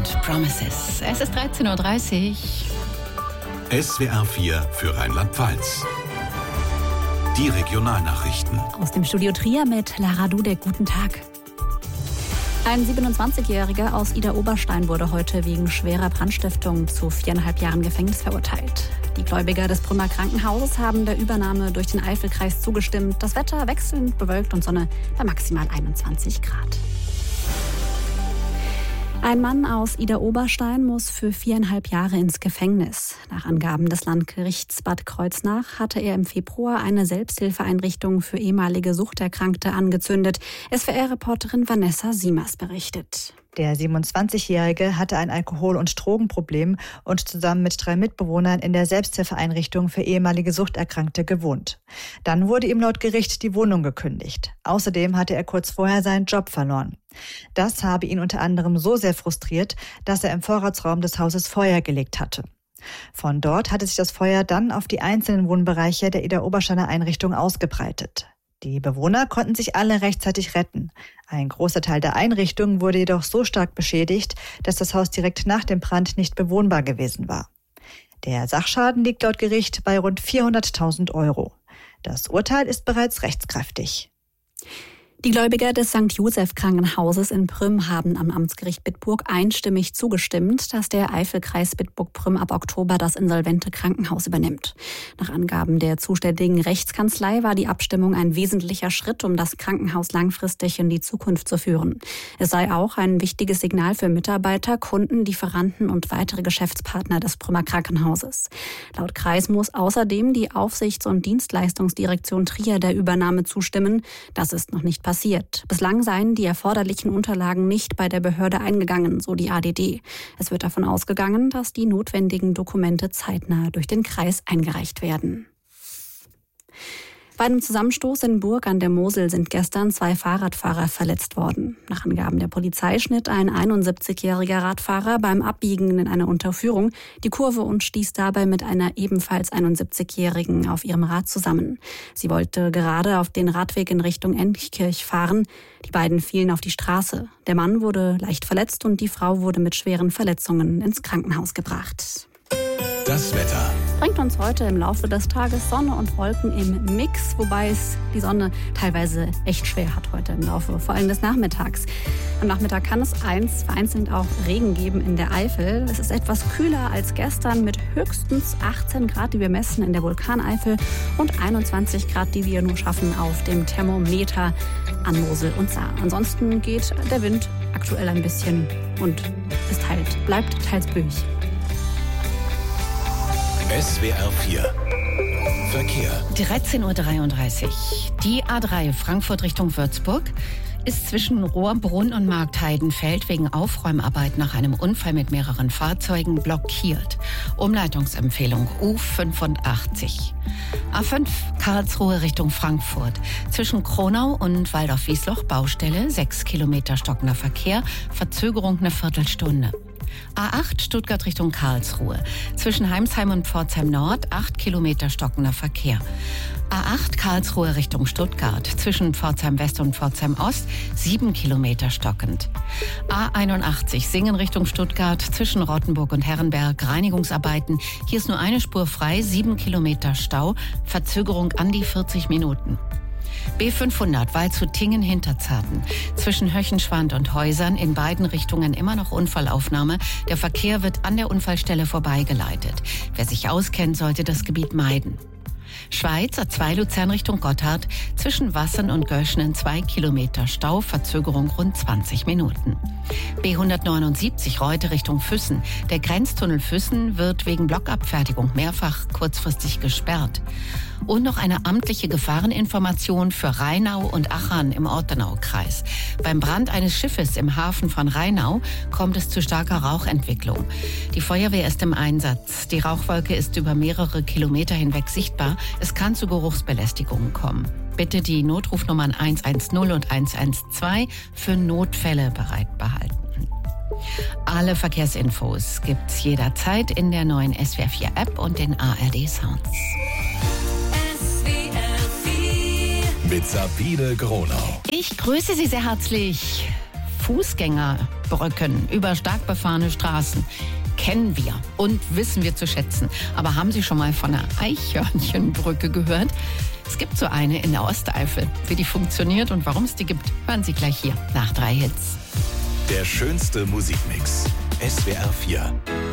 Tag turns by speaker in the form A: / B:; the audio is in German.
A: und Promises. Es ist 13.30 Uhr.
B: SWR 4 für Rheinland-Pfalz. Die Regionalnachrichten.
C: Aus dem Studio Trier mit Lara Dudek. Guten Tag. Ein 27-Jähriger aus Idar-Oberstein wurde heute wegen schwerer Brandstiftung zu 4,5 Jahren Gefängnis verurteilt. Die Gläubiger des Prümer Krankenhauses haben der Übernahme durch den Eifelkreis zugestimmt. Das Wetter wechselnd bewölkt und Sonne bei maximal 21 Grad. Ein Mann aus Idar-Oberstein muss für 4,5 Jahre ins Gefängnis. Nach Angaben des Landgerichts Bad Kreuznach hatte er im Februar eine Selbsthilfeeinrichtung für ehemalige Suchterkrankte angezündet. SWR-Reporterin Vanessa Siemers berichtet.
D: Der 27-Jährige hatte ein Alkohol- und Drogenproblem und zusammen mit 3 Mitbewohnern in der Selbsthilfeeinrichtung für ehemalige Suchterkrankte gewohnt. Dann wurde ihm laut Gericht die Wohnung gekündigt. Außerdem hatte er kurz vorher seinen Job verloren. Das habe ihn unter anderem so sehr frustriert, dass er im Vorratsraum des Hauses Feuer gelegt hatte. Von dort hatte sich das Feuer dann auf die einzelnen Wohnbereiche der Idar-Obersteiner Einrichtung ausgebreitet. Die Bewohner konnten sich alle rechtzeitig retten. Ein großer Teil der Einrichtung wurde jedoch so stark beschädigt, dass das Haus direkt nach dem Brand nicht bewohnbar gewesen war. Der Sachschaden liegt laut Gericht bei rund 400.000 €. Das Urteil ist bereits rechtskräftig.
C: Die Gläubiger des St. Joseph Krankenhauses in Prüm haben am Amtsgericht Bitburg einstimmig zugestimmt, dass der Eifelkreis Bitburg-Prüm ab Oktober das insolvente Krankenhaus übernimmt. Nach Angaben der zuständigen Rechtskanzlei war die Abstimmung ein wesentlicher Schritt, um das Krankenhaus langfristig in die Zukunft zu führen. Es sei auch ein wichtiges Signal für Mitarbeiter, Kunden, Lieferanten und weitere Geschäftspartner des Prümer Krankenhauses. Laut Kreis muss außerdem die Aufsichts- und Dienstleistungsdirektion Trier der Übernahme zustimmen. Das ist noch nicht passiert. Bislang seien die erforderlichen Unterlagen nicht bei der Behörde eingegangen, so die ADD. Es wird davon ausgegangen, dass die notwendigen Dokumente zeitnah durch den Kreis eingereicht werden. Bei einem Zusammenstoß in Burg an der Mosel sind gestern 2 Fahrradfahrer verletzt worden. Nach Angaben der Polizei schnitt ein 71-jähriger Radfahrer beim Abbiegen in einer Unterführung die Kurve und stieß dabei mit einer ebenfalls 71-jährigen auf ihrem Rad zusammen. Sie wollte gerade auf den Radweg in Richtung Endkirch fahren. Die beiden fielen auf die Straße. Der Mann wurde leicht verletzt und die Frau wurde mit schweren Verletzungen ins Krankenhaus gebracht.
B: Das Wetter.
C: Bringt uns heute im Laufe des Tages Sonne und Wolken im Mix, wobei es die Sonne teilweise echt schwer hat heute im Laufe, vor allem des Nachmittags. Am Nachmittag kann es vereinzelt auch Regen geben in der Eifel. Es ist etwas kühler als gestern mit höchstens 18 Grad, die wir messen in der Vulkaneifel und 21 Grad, die wir nur schaffen auf dem Thermometer an Mosel und Saar. Ansonsten geht der Wind aktuell ein bisschen und bleibt teils böig.
B: SWR 4 Verkehr.
A: 13.33 Uhr. Die A3 Frankfurt Richtung Würzburg ist zwischen Rohrbrunn und Marktheidenfeld wegen Aufräumarbeiten nach einem Unfall mit mehreren Fahrzeugen blockiert. Umleitungsempfehlung U85. A5 Karlsruhe Richtung Frankfurt. Zwischen Kronau und Waldorf-Wiesloch Baustelle, 6 Kilometer stockender Verkehr, Verzögerung eine Viertelstunde. A8 Stuttgart Richtung Karlsruhe. Zwischen Heimsheim und Pforzheim Nord 8 Kilometer stockender Verkehr. A8 Karlsruhe Richtung Stuttgart. Zwischen Pforzheim West und Pforzheim Ost 7 Kilometer stockend. A81 Singen Richtung Stuttgart. Zwischen Rottenburg und Herrenberg Reinigungsarbeiten. Hier ist nur eine Spur frei, 7 Kilometer Stau. Verzögerung an die 40 Minuten. B500 Waldshut-Tiengen-Hinterzarten. Zwischen Höchenschwand und Häusern in beiden Richtungen immer noch Unfallaufnahme. Der Verkehr wird an der Unfallstelle vorbeigeleitet. Wer sich auskennt, sollte das Gebiet meiden. Schweiz, A2 Luzern Richtung Gotthard. Zwischen Wassern und Göschnen 2 Kilometer Stau, Verzögerung rund 20 Minuten. B179 Reute Richtung Füssen. Der Grenztunnel Füssen wird wegen Blockabfertigung mehrfach kurzfristig gesperrt. Und noch eine amtliche Gefahreninformation für Rheinau und Achern im Ortenaukreis. Beim Brand eines Schiffes im Hafen von Rheinau kommt es zu starker Rauchentwicklung. Die Feuerwehr ist im Einsatz. Die Rauchwolke ist über mehrere Kilometer hinweg sichtbar. Es kann zu Geruchsbelästigungen kommen. Bitte die Notrufnummern 110 und 112 für Notfälle bereit behalten. Alle Verkehrsinfos gibt's jederzeit in der neuen SWR 4 App und den ARD Sounds.
B: Mit Sabine Gronau.
A: Ich grüße Sie sehr herzlich Fußgängerbrücken über stark befahrene Straßen kennen wir und wissen wir zu schätzen. Aber haben Sie schon mal von einer Eichhörnchenbrücke gehört? Es gibt so eine in der Osteifel. Wie die funktioniert und warum es die gibt, hören Sie gleich hier nach 3 Hits.
B: Der schönste Musikmix. SWR 4.